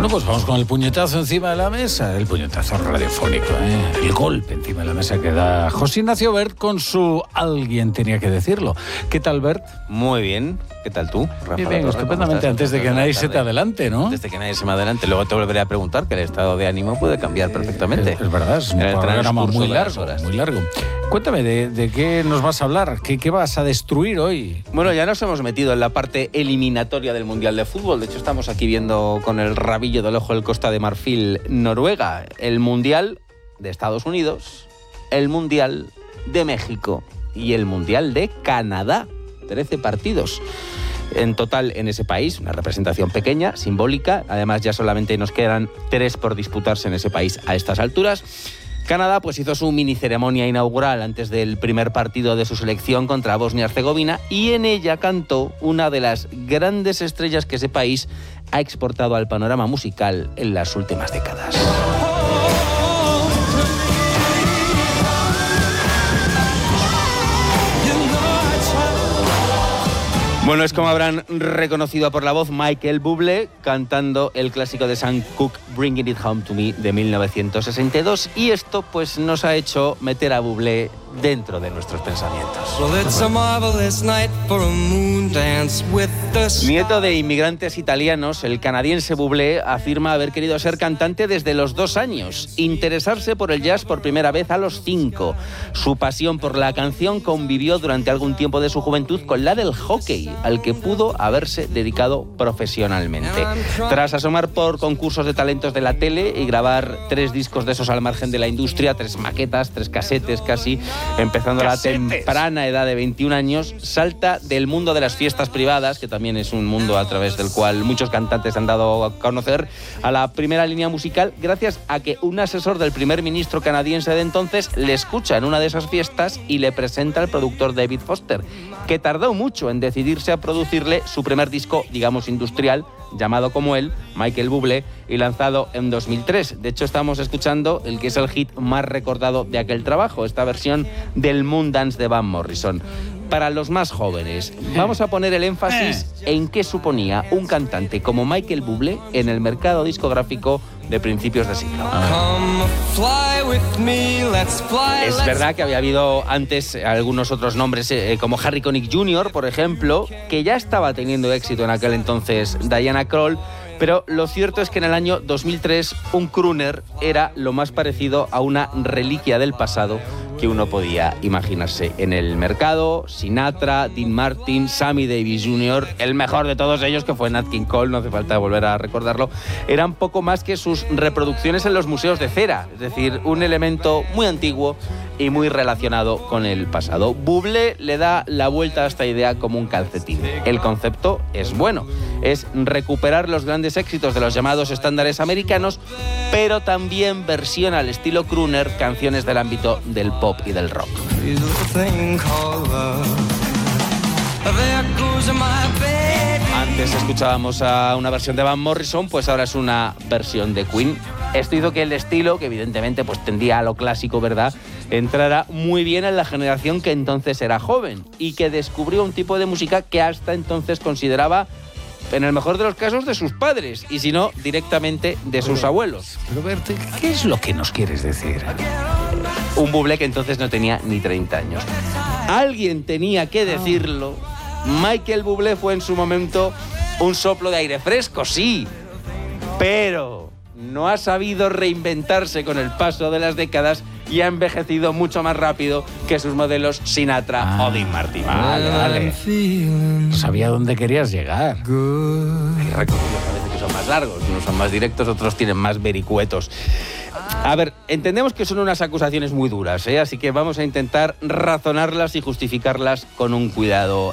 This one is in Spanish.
Bueno, pues vamos con el puñetazo encima de la mesa, el puñetazo radiofónico, el golpe encima de la mesa que da José Ignacio Bert con su Alguien tenía que decirlo. ¿Qué tal, Bert? Muy bien. ¿Qué tal tú, Rafa? Bien, estupendamente, antes de que nadie se te adelante, ¿no? Antes de que nadie se me adelante. Luego te volveré a preguntar, que el estado de ánimo puede cambiar perfectamente. Es verdad, es un programa muy largo, muy largo. Cuéntame, ¿de qué nos vas a hablar? ¿Qué vas a destruir hoy? Bueno, ya nos hemos metido en la parte eliminatoria del Mundial de Fútbol. De hecho, estamos aquí viendo con el rabillo del ojo el Costa de Marfil, Noruega, el Mundial de Estados Unidos, el Mundial de México y el Mundial de Canadá. 13 partidos en total en ese país, una representación pequeña, simbólica. Además, ya solamente nos quedan 3 por disputarse en ese país a estas alturas. Canadá pues hizo su mini ceremonia inaugural antes del primer partido de su selección contra Bosnia-Herzegovina y en ella cantó una de las grandes estrellas que ese país ha exportado al panorama musical en las últimas décadas. Bueno, es como habrán reconocido por la voz Michael Bublé cantando el clásico de Sam Cooke, Bringing It Home to Me, de 1962. Y esto pues nos ha hecho meter a Bublé dentro de nuestros pensamientos. Nieto de inmigrantes italianos, el canadiense Bublé afirma haber querido ser cantante desde los 2 años, interesarse por el jazz por primera vez a los 5. Su pasión por la canción convivió durante algún tiempo de su juventud con la del hockey, al que pudo haberse dedicado profesionalmente. Tras asomar por concursos de talentos de la tele y grabar 3 discos de esos al margen de la industria, 3 maquetas, 3 casetes casi, empezando a la temprana edad de 21 años, salta del mundo de las fiestas privadas, que también es un mundo a través del cual muchos cantantes han dado a conocer, a la primera línea musical, gracias a que un asesor del primer ministro canadiense de entonces le escucha en una de esas fiestas y le presenta al productor David Foster, que tardó mucho en decidirse a producirle su primer disco, digamos, industrial, llamado como él, Michael Bublé, y lanzado en 2003. De hecho, estamos escuchando el que es el hit más recordado de aquel trabajo, esta versión del Moondance de Van Morrison. Para los más jóvenes, vamos a poner el énfasis en qué suponía un cantante como Michael Bublé en el mercado discográfico de principios de siglo. Es verdad que había habido antes algunos otros nombres, como Harry Connick Jr., por ejemplo, que ya estaba teniendo éxito en aquel entonces Diana Krall, pero lo cierto es que en el año 2003 un crooner era lo más parecido a una reliquia del pasado que uno podía imaginarse en el mercado. Sinatra, Dean Martin, Sammy Davis Jr., el mejor de todos ellos, que fue Nat King Cole, no hace falta volver a recordarlo, eran poco más que sus reproducciones en los museos de cera, es decir, un elemento muy antiguo y muy relacionado con el pasado. Bublé le da la vuelta a esta idea como un calcetín. El concepto es bueno, es recuperar los grandes éxitos de los llamados estándares americanos, pero también versiona al estilo crooner canciones del ámbito del pop y del rock. Antes escuchábamos a una versión de Van Morrison, pues ahora es una versión de Queen. Esto hizo que el estilo, que evidentemente pues tendía a lo clásico, ¿verdad?, entrara muy bien en la generación que entonces era joven y que descubrió un tipo de música que hasta entonces consideraba, en el mejor de los casos, de sus padres, y si no, directamente de sus abuelos. Pero Bert, ¿qué es lo que nos quieres decir? Un Bublé que entonces no tenía ni 30 años. Alguien tenía que decirlo. Michael Bublé fue en su momento un soplo de aire fresco, sí, pero no ha sabido reinventarse con el paso de las décadas y ha envejecido mucho más rápido que sus modelos Sinatra o Dean Martin. Vale. No sabía dónde querías llegar. Hay recorridos a veces que son más largos, unos son más directos, otros tienen más vericuetos. A ver, entendemos que son unas acusaciones muy duras, así que vamos a intentar razonarlas y justificarlas con un cuidado